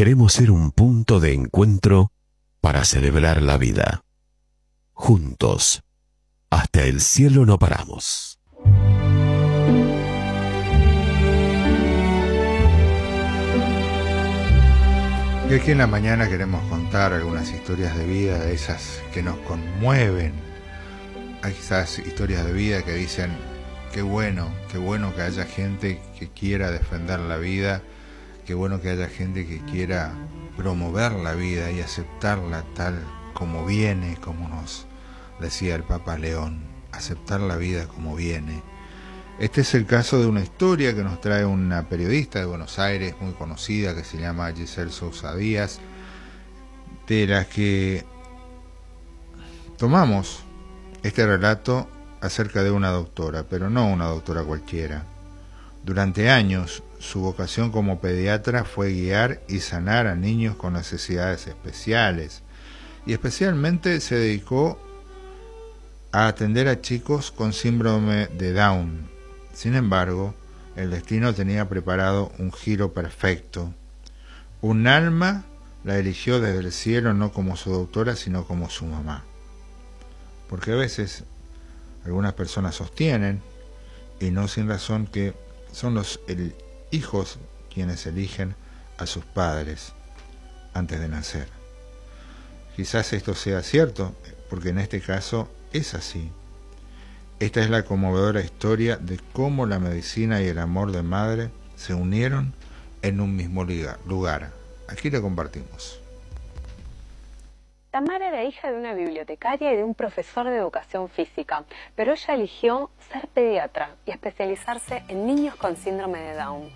queremos ser un punto de encuentro para celebrar la vida. Juntos, hasta el cielo no paramos. Y aquí en la mañana queremos contar algunas historias de vida, de esas que nos conmueven. Hay esas historias de vida que dicen, qué bueno que haya gente que quiera defender la vida, qué bueno que haya gente que quiera promover la vida y aceptarla tal como viene, como nos decía el Papa León, aceptar la vida como viene. Este es el caso de una historia que nos trae una periodista de Buenos Aires muy conocida que se llama Giselle Sousa Díaz, de la que tomamos este relato acerca de una doctora, pero no una doctora cualquiera. Durante años, su vocación como pediatra fue guiar y sanar a niños con necesidades especiales, y especialmente se dedicó a atender a chicos con síndrome de Down. Sin embargo, el destino tenía preparado un giro perfecto. Un alma la eligió desde el cielo no como su doctora, sino como su mamá. Porque a veces algunas personas sostienen, y no sin razón, que son los hijos quienes eligen a sus padres antes de nacer. Quizás esto sea cierto, porque en este caso es así. Esta es la conmovedora historia de cómo la medicina y el amor de madre se unieron en un mismo lugar. Aquí la compartimos. Tamara era hija de una bibliotecaria y de un profesor de educación física, pero ella eligió ser pediatra y especializarse en niños con síndrome de Down.